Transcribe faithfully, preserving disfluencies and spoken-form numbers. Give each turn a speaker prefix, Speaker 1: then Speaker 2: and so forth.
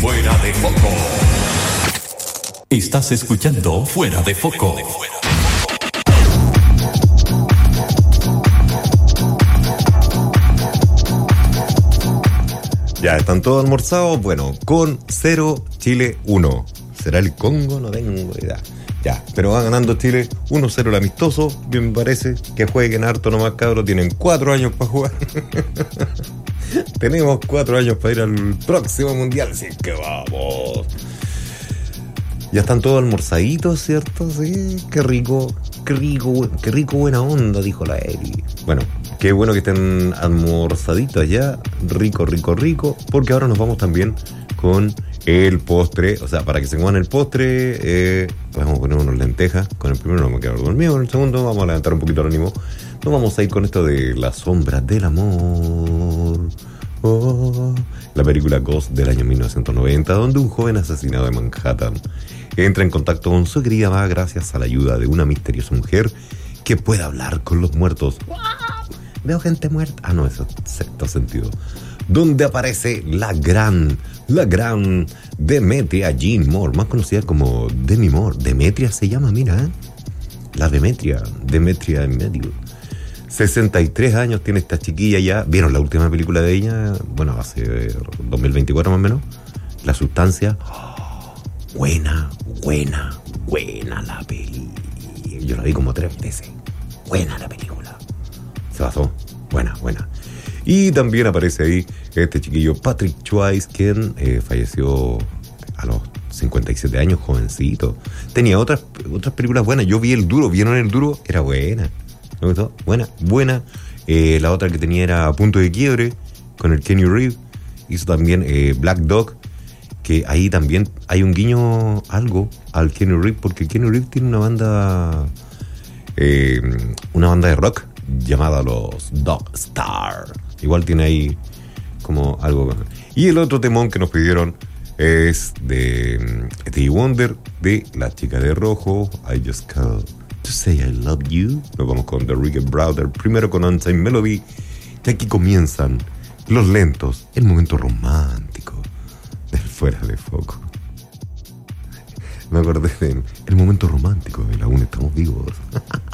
Speaker 1: Fuera de Foco. Estás escuchando Fuera de Foco.
Speaker 2: Ya, ¿están todos almorzados? Bueno, con cero, Chile uno. ¿Será el Congo? No tengo idea. Ya, pero va ganando Chile uno cero el amistoso. Bien me parece que jueguen harto nomás, cabros. Tienen cuatro años para jugar. Tenemos cuatro años para ir al próximo mundial. Así que vamos. Ya están todos almorzaditos, ¿cierto? Sí, qué rico, qué rico, qué rico, buena onda, dijo la Eli. Bueno, qué bueno que estén almorzaditos ya. Rico, rico, rico. Porque ahora nos vamos también con el postre. O sea, para que se coman el postre, eh, vamos a poner unos lentejas. Con el primero nos vamos a quedar dormidos. Con el segundo vamos a levantar un poquito el ánimo. Nos vamos a ir con esto de La sombra del amor. Oh, la película Ghost del año mil novecientos noventa, donde un joven asesinado de Manhattan entra en contacto con su querida amada gracias a la ayuda de una misteriosa mujer que puede hablar con los muertos. ¡Wow! Veo gente muerta. Ah, no, eso es sexto sentido. Donde aparece la gran, la gran Demetria Jean Moore, más conocida como Demi Moore. Demetria se llama, mira, ¿eh? La Demetria, Demetria en medio. sesenta y tres años tiene esta chiquilla ya. ¿Vieron la última película de ella? Bueno, hace dos mil veinticuatro más o menos. La sustancia. Oh, buena, buena, buena la peli. Yo la vi como tres veces. Buena la película. Se basó. Buena, buena. Y también aparece ahí este chiquillo Patrick Swayze, quien eh, falleció a los cincuenta y siete años, jovencito. Tenía otras, otras películas buenas. Yo vi El Duro. ¿Vieron El Duro? Era buena. ¿Me gustó? Buena, buena. Eh, la otra que tenía era Punto de Quiebre, con el Keanu Reeves. Hizo también eh, Black Dog, que ahí también hay un guiño algo al Keanu Reeves, porque Keanu Reeves tiene una banda, eh, una banda de rock llamada los Dog Star. Igual tiene ahí como algo. Y el otro temón que nos pidieron es de Stevie Wonder, de La Chica de Rojo, I Just Called To Say I Love You. Nos vamos con The Ricky Brother, primero con Unchained Melody. Y aquí comienzan los lentos, el momento romántico del Fuera de Foco. Me acordé del el momento romántico de la U N Estamos Vivos.